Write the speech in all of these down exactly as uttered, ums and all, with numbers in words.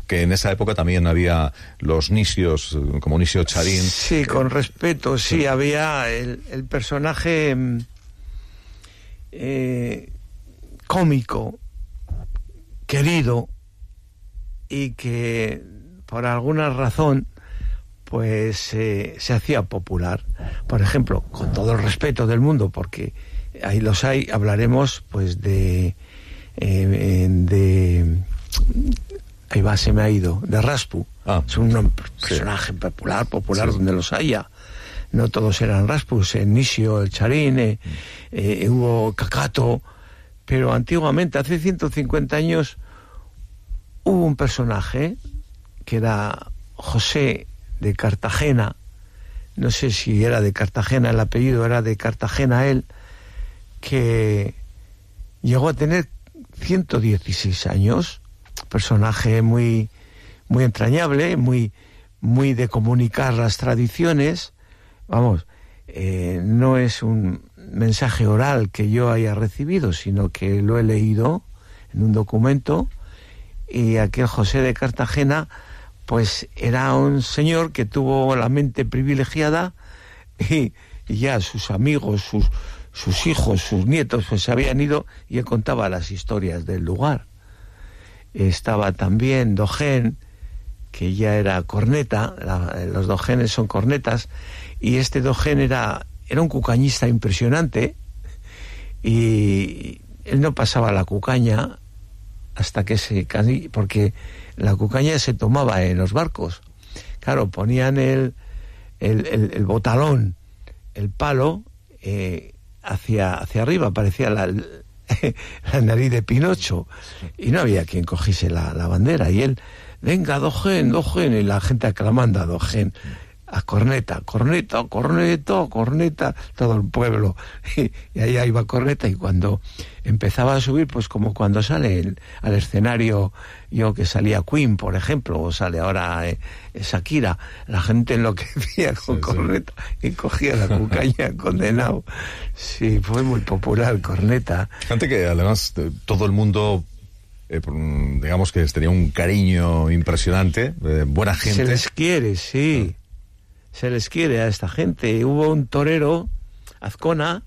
que en esa época también había los nisios, como Nisio Charín. Sí, con respeto, sí, sí. Había el, el personaje eh, cómico, querido, y que por alguna razón pues eh, se hacía popular. Por ejemplo, con todo el respeto del mundo, porque ahí los hay, hablaremos pues de eh, de ahí va, se me ha ido, de Raspu. Ah, es un personaje sí. popular, popular, sí, donde los haya. No todos eran Raspus, el Nisio, el Charín, eh, eh, hubo Cacato, pero antiguamente, hace ciento cincuenta años, hubo un personaje que era José de Cartagena. No sé si era de Cartagena el apellido, era de Cartagena él, que llegó a tener ciento dieciséis años, personaje muy, muy entrañable, muy, muy de comunicar las tradiciones. Vamos, eh, no es un mensaje oral que yo haya recibido, sino que lo he leído en un documento, y aquel José de Cartagena pues era un señor que tuvo la mente privilegiada, y, y ya sus amigos, sus, sus hijos, sus nietos pues se habían ido, y él contaba las historias del lugar. Estaba también Dogén, que ya era corneta, la, los dogenes son cornetas, y este Dogén era, era un cucañista impresionante, y él no pasaba la cucaña hasta que se... porque la cucaña se tomaba en los barcos. Claro, ponían el, el, el, el botalón, el palo, eh, hacia, hacia arriba, parecía la, la nariz de Pinocho, y no había quien cogiese la, la bandera, y él, venga, Dogén, Dogén, y la gente aclamando a Dogén, a corneta, corneta, corneta, corneta, todo el pueblo, y, y ahí iba corneta, y cuando empezaba a subir, pues como cuando sale el, al escenario, yo que salía Queen, por ejemplo, o sale ahora eh, Shakira, la gente enloquecía con sí, corneta, sí. Y cogía la cucaña, condenado. Sí, fue muy popular corneta. Gente que además todo el mundo... Eh, digamos que tenía un cariño impresionante, eh, buena gente. Se les quiere, sí. Ah. Se les quiere a esta gente. Hubo un torero, Azcona,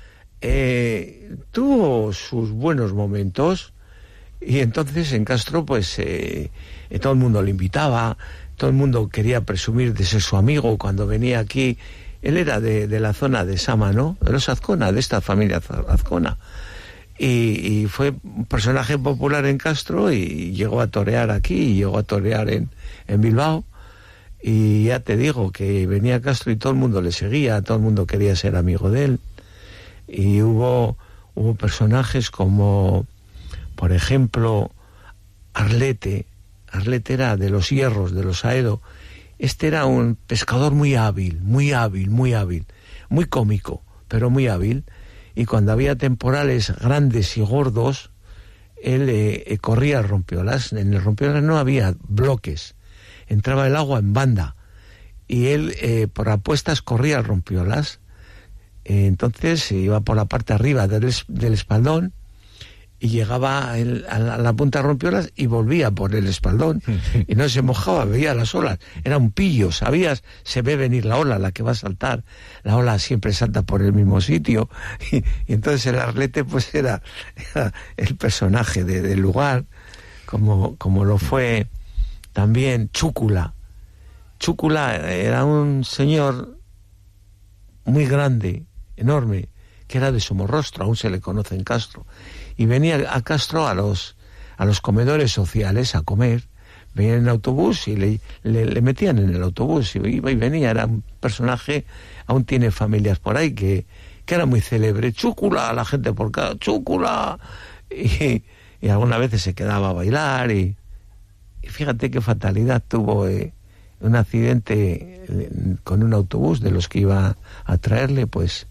eh, tuvo sus buenos momentos, y entonces en Castro pues eh, eh, todo el mundo le invitaba, todo el mundo quería presumir de ser su amigo cuando venía aquí. Él era de, de la zona de Sama, ¿no? De los Azcona, de esta familia Azcona. Y, y fue un personaje popular en Castro, y llegó a torear aquí, y llegó a torear en, en Bilbao, y ya te digo que venía a Castro y todo el mundo le seguía, todo el mundo quería ser amigo de él. Y hubo, hubo personajes como, por ejemplo, Arlete. Arlete era de los Hierros, de los Aedo. Este era un pescador muy hábil, muy hábil, muy hábil, muy cómico, pero muy hábil. Y cuando había temporales grandes y gordos, él eh, eh, corría al rompiolas. En el rompiolas no había bloques, entraba el agua en banda, y él eh, por apuestas corría al rompiolas. Eh, entonces iba por la parte arriba del, es, del espaldón, y llegaba el, a, la, a la punta de rompiolas y volvía por el espaldón, y no se mojaba, veía las olas, era un pillo, sabías, se ve venir la ola, la que va a saltar, la ola siempre salta por el mismo sitio, y, y entonces el Arlete pues era, era el personaje de, del lugar, como, como lo fue también Chúcula. Chúcula era un señor muy grande, enorme, que era de Somorrostro, aún se le conoce en Castro, y venía a Castro a los a los comedores sociales a comer, venía en autobús y le, le, le metían en el autobús, y iba y venía, era un personaje, aún tiene familias por ahí, que, que era muy célebre. Chúcula, la gente por cada Chúcula, y, y algunas veces se quedaba a bailar, y, y fíjate qué fatalidad tuvo, eh, un accidente con un autobús de los que iba a traerle, pues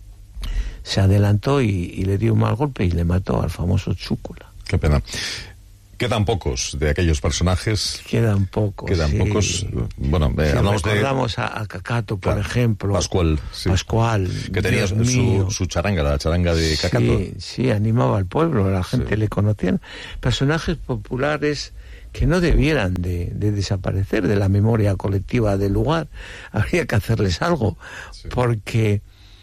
se adelantó y, y le dio un mal golpe y le mató al famoso Chúcula. Qué pena. Quedan pocos de aquellos personajes. Quedan pocos. Quedan sí. pocos. Bueno, eh, sí, hablamos recordamos de... a, a Cacato, por claro, ejemplo. Pascual. Sí. Pascual. Que tenía su, su charanga, la charanga de Cacato. Sí, sí, animaba al pueblo, la gente sí. le conocía. Personajes populares que no debieran de, de desaparecer de la memoria colectiva del lugar. Habría que hacerles algo, sí. Porque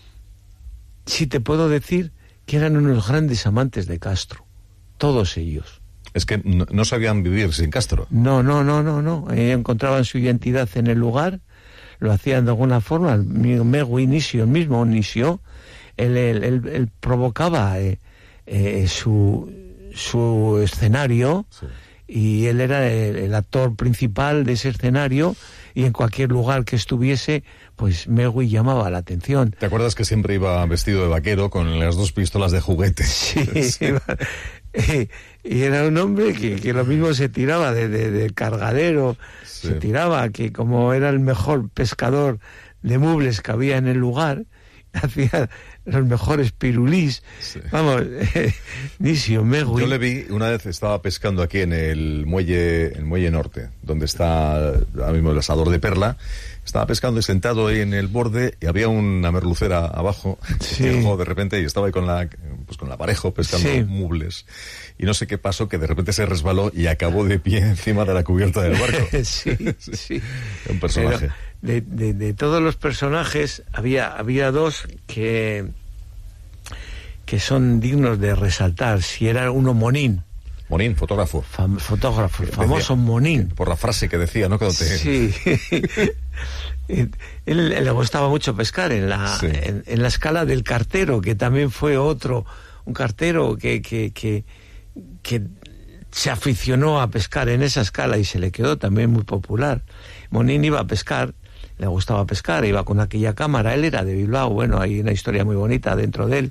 sí te puedo decir que eran unos grandes amantes de Castro, todos ellos. Es que no, no sabían vivir sin Castro. No, no, no, no, no. Eh, encontraban su identidad en el lugar, lo hacían de alguna forma. El Megui Inicio, el mismo Inicio, él, él, él, él provocaba eh, eh, su, su escenario, sí. Y él era el, el actor principal de ese escenario, y en cualquier lugar que estuviese, pues Megui llamaba la atención. ¿Te acuerdas que siempre iba vestido de vaquero con las dos pistolas de juguete? Sí, sí. Y, y era un hombre que, que lo mismo se tiraba de, de, de cargadero, sí. Se tiraba, que como era el mejor pescador de mubles que había en el lugar, hacía los mejores pirulís. Sí. Vamos, eh, Inicio Megui. Yo le vi, una vez estaba pescando aquí en el muelle, el muelle norte, donde está ahora mismo el asador de Perla. Estaba pescando y sentado ahí en el borde, y había una merlucera abajo, sí. Que llegó de repente y estaba ahí con la, pues con la pareja pescando, sí. Mubles. Y no sé qué pasó, que de repente se resbaló y acabó de pie encima de la cubierta del barco. Sí, sí. Un personaje. Pero de, de, de todos los personajes, había, había dos que, que son dignos de resaltar. Si era uno Monín. Monín, fotógrafo. Fam, fotógrafo, el famoso decía, Monín. Por la frase que decía, ¿no? Cuando te... Sí. Él, él le gustaba mucho pescar en la, sí. en, en la escala del cartero, que también fue otro, un cartero que, que, que, que se aficionó a pescar en esa escala y se le quedó también muy popular. Monín iba a pescar, le gustaba pescar, iba con aquella cámara, él era de Bilbao, bueno, hay una historia muy bonita dentro de él.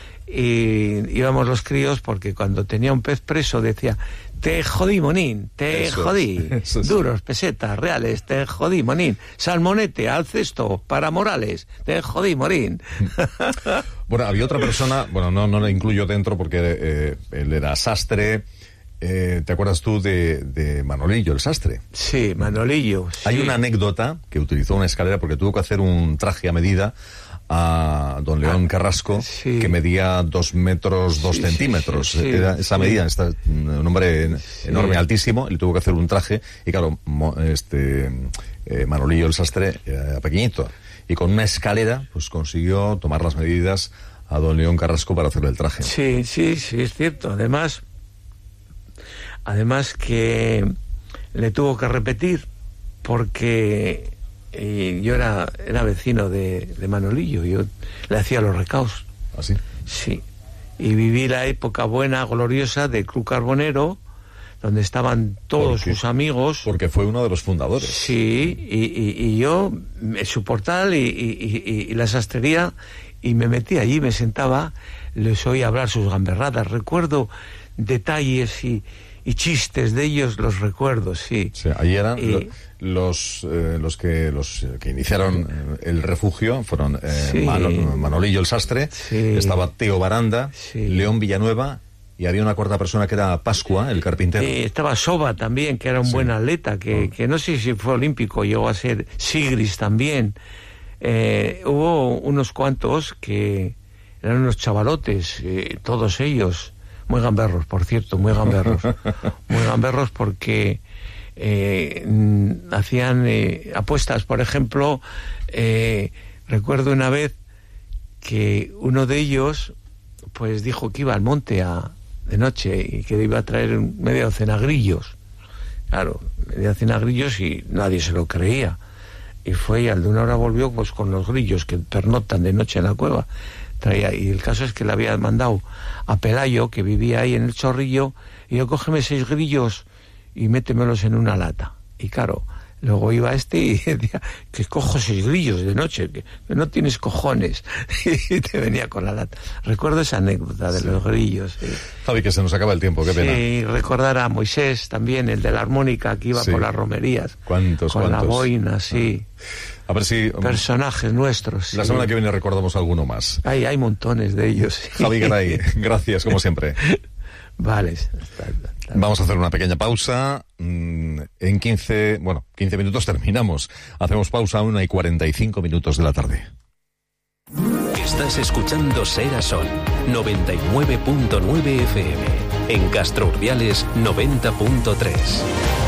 Y íbamos los críos porque cuando tenía un pez preso decía: te jodí, Monín, te eso jodí, es, duros, pesetas, reales, te jodí, Monín, salmonete, al cesto, para Morales, te jodí, Monín. Bueno, había otra persona, bueno, no, no la incluyo dentro porque eh, él era sastre. Eh, ¿Te acuerdas tú de, de Manolillo, el sastre? Sí, Manolillo. Sí. Hay una anécdota que utilizó una escalera porque tuvo que hacer un traje a medida a don León ah, Carrasco, sí. Que medía dos metros, dos sí, centímetros. Sí, sí, Era esa sí. medida, está, un hombre sí. enorme, altísimo, y le tuvo que hacer un traje, y claro, este eh, Manolillo el sastre era pequeñito, y con una escalera pues consiguió tomar las medidas a don León Carrasco para hacerle el traje. Sí, sí, sí, es cierto. Además, además que le tuvo que repetir, porque... Y yo era, era vecino de, de Manolillo, yo le hacía los recaos. ¿Ah, sí? Sí. Y viví la época buena, gloriosa del Club Carbonero, donde estaban todos sus amigos. Porque fue uno de los fundadores. Sí, y, y, y yo, su portal y, y, y, y la sastrería, y me metí allí, me sentaba, les oía hablar sus gamberradas. Recuerdo detalles y, y chistes de ellos, los recuerdo, sí. Sí, allí eran... Y, lo... Los eh, los que los que iniciaron el refugio fueron eh, sí. Manolillo el sastre, sí. Estaba Teo Baranda, sí. León Villanueva, y había una cuarta persona que era Pascua, el carpintero. Sí, estaba Soba también, que era un sí. buen atleta, que, oh. que no sé si fue olímpico, llegó a ser Sigris también. Eh, hubo unos cuantos que eran unos chavalotes, eh, todos ellos, muy gamberros, por cierto, muy gamberros. Muy gamberros porque... Eh, hacían eh, apuestas, por ejemplo, eh, recuerdo una vez que uno de ellos pues dijo que iba al monte a, de noche y que iba a traer media docena de grillos. Claro, media docena de grillos, y nadie se lo creía, y fue y al de una hora volvió pues con los grillos que pernotan de noche en la cueva. Traía, y el caso es que le había mandado a Pelayo, que vivía ahí en el Chorrillo, y yo: cógeme seis grillos y métemelos en una lata. Y claro, luego iba este y decía: que cojo seis grillos de noche, que, que no tienes cojones. Y te venía con la lata. Recuerdo esa anécdota de sí. los grillos. Sí. Javi, que se nos acaba el tiempo, qué pena. Sí, recordar a Moisés también, el de la armónica, que iba sí. por las romerías. ¿Cuántos, con cuántos? La boina, sí. A ver si... Personajes nuestros. La sí. semana que viene recordamos alguno más. Hay, hay montones de ellos. Sí. Javi Garay, gracias, como siempre. Vale. Vamos a hacer una pequeña pausa. En quince, bueno, quince minutos terminamos. Hacemos pausa a una y cuarenta y cinco minutos de la tarde. Estás escuchando Ser a Sol, noventa y nueve punto nueve F M. En Castro Urdiales noventa punto tres.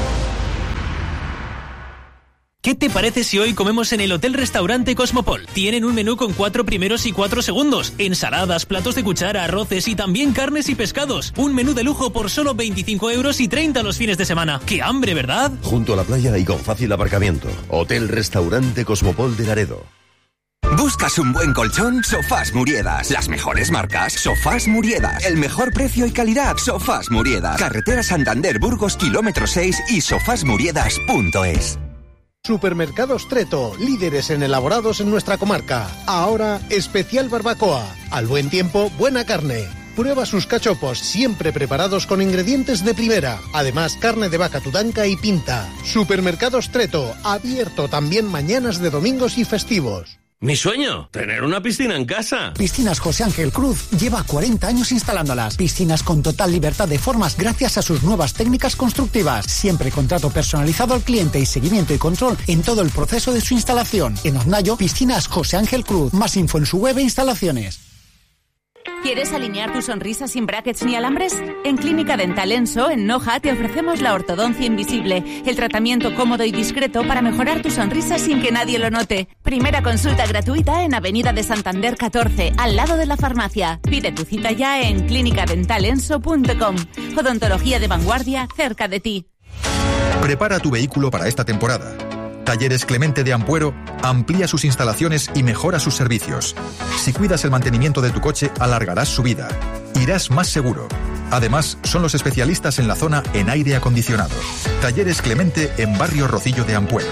¿Qué te parece si hoy comemos en el Hotel-Restaurante Cosmopol? Tienen un menú con cuatro primeros y cuatro segundos, ensaladas, platos de cuchara, arroces y también carnes y pescados. Un menú de lujo por solo veinticinco euros y treinta los fines de semana. ¡Qué hambre!, ¿verdad? Junto a la playa y con fácil aparcamiento. Hotel-Restaurante Cosmopol de Laredo. ¿Buscas un buen colchón? Sofás Muriedas. Las mejores marcas. Sofás Muriedas. El mejor precio y calidad. Sofás Muriedas. Carretera Santander Burgos, kilómetro seis y sofás muriedas punto es. Supermercados Treto, líderes en elaborados en nuestra comarca. Ahora, especial barbacoa. Al buen tiempo, buena carne. Prueba sus cachopos, siempre preparados con ingredientes de primera. Además, carne de vaca tudanca y pinta. Supermercados Treto, abierto también mañanas de domingos y festivos. Mi sueño, tener una piscina en casa. Piscinas José Ángel Cruz lleva cuarenta años instalándolas. Piscinas con total libertad de formas gracias a sus nuevas técnicas constructivas. Siempre contrato personalizado al cliente y seguimiento y control en todo el proceso de su instalación. En Oznayo, Piscinas José Ángel Cruz. Más info en su web e instalaciones. ¿Quieres alinear tu sonrisa sin brackets ni alambres? En Clínica Dental Enso, en Noja, te ofrecemos la ortodoncia invisible, el tratamiento cómodo y discreto para mejorar tu sonrisa sin que nadie lo note. Primera consulta gratuita en Avenida de Santander catorce, al lado de la farmacia. Pide tu cita ya en clínica dental enso punto com. Odontología de vanguardia cerca de ti. Prepara tu vehículo para esta temporada. Talleres Clemente de Ampuero amplía sus instalaciones y mejora sus servicios. Si cuidas el mantenimiento de tu coche, alargarás su vida. Irás más seguro. Además, son los especialistas en la zona en aire acondicionado. Talleres Clemente en Barrio Rocillo de Ampuero.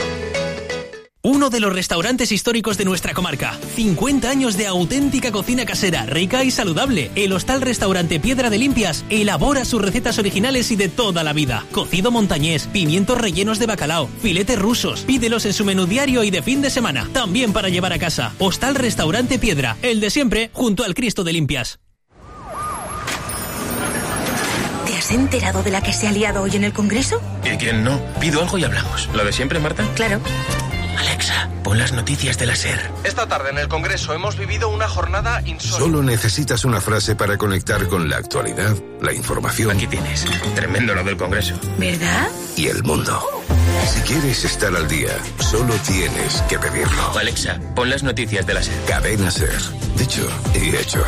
Uno de los restaurantes históricos de nuestra comarca. cincuenta años de auténtica cocina casera, rica y saludable. El Hostal-Restaurante Piedra de Limpias elabora sus recetas originales y de toda la vida. Cocido montañés, pimientos rellenos de bacalao, filetes rusos. Pídelos en su menú diario y de fin de semana. También para llevar a casa. Hostal-Restaurante Piedra, el de siempre, junto al Cristo de Limpias. ¿Te has enterado de la que se ha liado hoy en el Congreso? ¿Y quién no? Pido algo y hablamos. ¿Lo de siempre, Marta? Claro. Alexa, pon las noticias de la SER. Esta tarde en el Congreso hemos vivido una jornada insólita. Solo necesitas una frase para conectar con la actualidad, la información. Aquí tienes. Tremendo lo del Congreso. ¿Verdad? Y el mundo. Si quieres estar al día, solo tienes que pedirlo. Alexa, pon las noticias de la SER. Cadena SER. Dicho y hecho.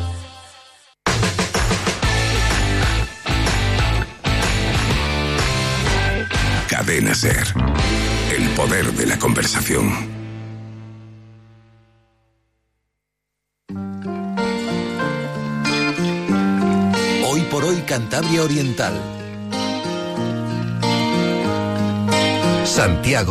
Cadena SER. El poder de la conversación. Hoy por hoy Cantabria Oriental. Santiago